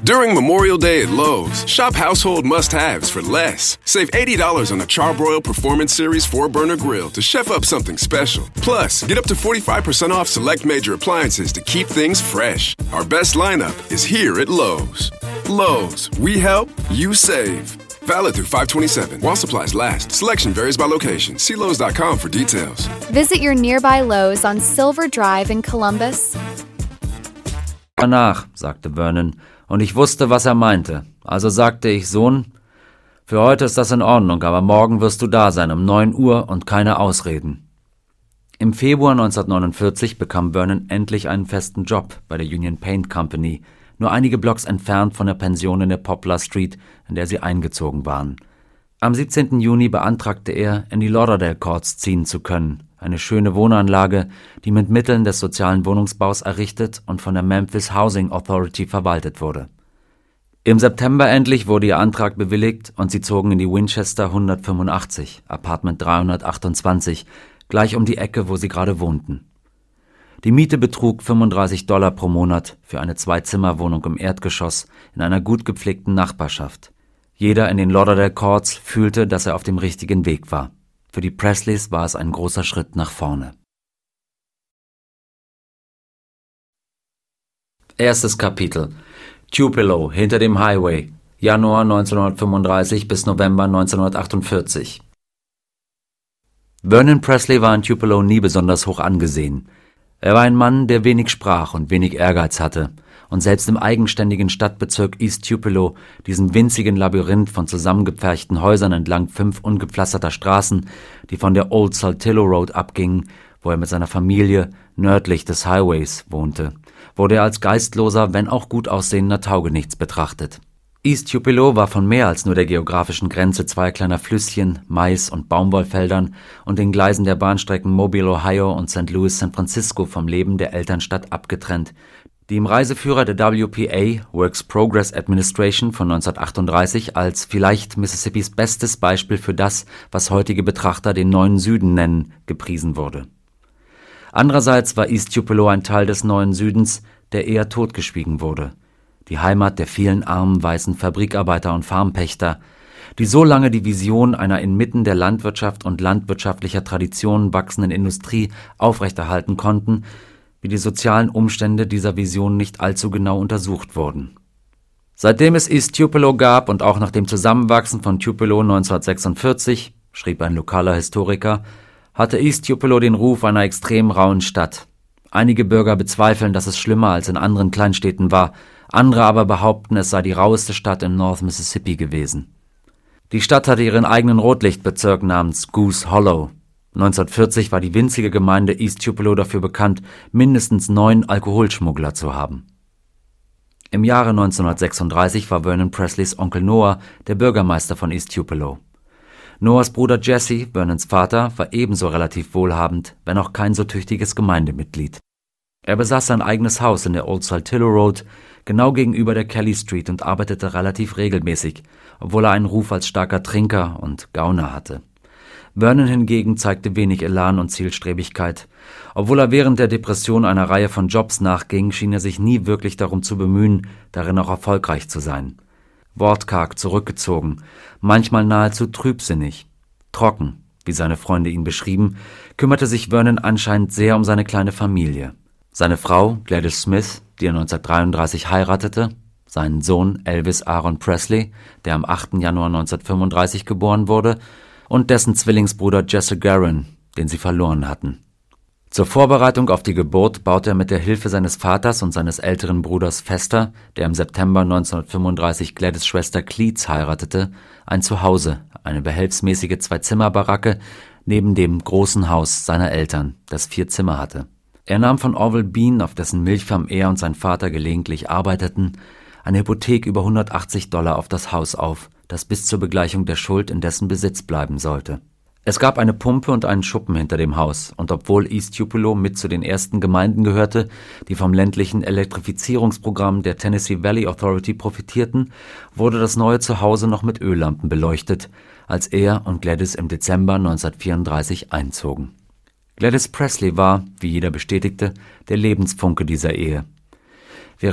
During Memorial Day at Lowe's, shop household must-haves for less. Save $80 on a Charbroil Performance Series 4-burner grill to chef up something special. Plus, get up to 45% off select major appliances to keep things fresh. Our best lineup is here at Lowe's. Lowe's, we help, you save. Valid through 5/27 while supplies last. Selection varies by location. See Lowe's.com for details. Visit your nearby Lowe's on Silver Drive in Columbus. Danach, sagte Vernon, und ich wusste, was er meinte. Also sagte ich, Sohn, für heute ist das in Ordnung, aber morgen wirst du da sein, um 9 Uhr und keine Ausreden. Im Februar 1949 bekam Vernon endlich einen festen Job bei der Union Paint Company, nur einige Blocks entfernt von der Pension in der Poplar Street, in der sie eingezogen waren. Am 17. Juni beantragte er, in die Lauderdale Courts ziehen zu können, eine schöne Wohnanlage, die mit Mitteln des sozialen Wohnungsbaus errichtet und von der Memphis Housing Authority verwaltet wurde. Im September endlich wurde ihr Antrag bewilligt und sie zogen in die Winchester 185, Apartment 328, gleich um die Ecke, wo sie gerade wohnten. Die Miete betrug $35 pro Monat für eine 2-Zimmer-Wohnung im Erdgeschoss in einer gut gepflegten Nachbarschaft. Jeder in den Lauderdale Courts fühlte, dass er auf dem richtigen Weg war. Für die Presleys war es ein großer Schritt nach vorne. Erstes Kapitel. Tupelo, hinter dem Highway, Januar 1935 bis November 1948. Vernon Presley war in Tupelo nie besonders hoch angesehen. Er war ein Mann, der wenig sprach und wenig Ehrgeiz hatte. Und selbst im eigenständigen Stadtbezirk East Tupelo, diesem winzigen Labyrinth von zusammengepferchten Häusern entlang 5 ungepflasterter Straßen, die von der Old Saltillo Road abgingen, wo er mit seiner Familie nördlich des Highways wohnte, wurde er als geistloser, wenn auch gut aussehender Taugenichts betrachtet. East Tupelo war von mehr als nur der geografischen Grenze zweier kleiner Flüsschen, Mais- und Baumwollfeldern und den Gleisen der Bahnstrecken Mobile, Ohio und St. Louis, San Francisco vom Leben der Elternstadt abgetrennt, die im Reiseführer der WPA, Works Progress Administration von 1938, als vielleicht Mississippis bestes Beispiel für das, was heutige Betrachter den neuen Süden nennen, gepriesen wurde. Andererseits war East Tupelo ein Teil des neuen Südens, der eher totgeschwiegen wurde. Die Heimat der vielen armen weißen Fabrikarbeiter und Farmpächter, die so lange die Vision einer inmitten der Landwirtschaft und landwirtschaftlicher Traditionen wachsenden Industrie aufrechterhalten konnten, wie die sozialen Umstände dieser Vision nicht allzu genau untersucht wurden. Seitdem es East Tupelo gab und auch nach dem Zusammenwachsen von Tupelo 1946, schrieb ein lokaler Historiker, hatte East Tupelo den Ruf einer extrem rauen Stadt. Einige Bürger bezweifeln, dass es schlimmer als in anderen Kleinstädten war, andere aber behaupten, es sei die raueste Stadt in North Mississippi gewesen. Die Stadt hatte ihren eigenen Rotlichtbezirk namens Goose Hollow. 1940 war die winzige Gemeinde East Tupelo dafür bekannt, mindestens 9 Alkoholschmuggler zu haben. Im Jahre 1936 war Vernon Presleys Onkel Noah der Bürgermeister von East Tupelo. Noahs Bruder Jesse, Vernons Vater, war ebenso relativ wohlhabend, wenn auch kein so tüchtiges Gemeindemitglied. Er besaß sein eigenes Haus in der Old Saltillo Road, genau gegenüber der Kelly Street und arbeitete relativ regelmäßig, obwohl er einen Ruf als starker Trinker und Gauner hatte. Vernon hingegen zeigte wenig Elan und Zielstrebigkeit. Obwohl er während der Depression einer Reihe von Jobs nachging, schien er sich nie wirklich darum zu bemühen, darin auch erfolgreich zu sein. Wortkarg, zurückgezogen, manchmal nahezu trübsinnig, trocken, wie seine Freunde ihn beschrieben, kümmerte sich Vernon anscheinend sehr um seine kleine Familie. Seine Frau, Gladys Smith, die er 1933 heiratete, seinen Sohn Elvis Aaron Presley, der am 8. Januar 1935 geboren wurde, und dessen Zwillingsbruder Jesse Garin, den sie verloren hatten. Zur Vorbereitung auf die Geburt baute er mit der Hilfe seines Vaters und seines älteren Bruders Fester, der im September 1935 Gladys' Schwester Cleets heiratete, ein Zuhause, eine behelfsmäßige 2-Zimmer-Baracke neben dem großen Haus seiner Eltern, das 4 Zimmer hatte. Er nahm von Orville Bean, auf dessen Milchfarm er und sein Vater gelegentlich arbeiteten, eine Hypothek über $180 auf das Haus auf, das bis zur Begleichung der Schuld in dessen Besitz bleiben sollte. Es gab eine Pumpe und einen Schuppen hinter dem Haus, und obwohl East Tupelo mit zu den ersten Gemeinden gehörte, die vom ländlichen Elektrifizierungsprogramm der Tennessee Valley Authority profitierten, wurde das neue Zuhause noch mit Öllampen beleuchtet, als er und Gladys im Dezember 1934 einzogen. Gladys Presley war, wie jeder bestätigte, der Lebensfunke dieser Ehe.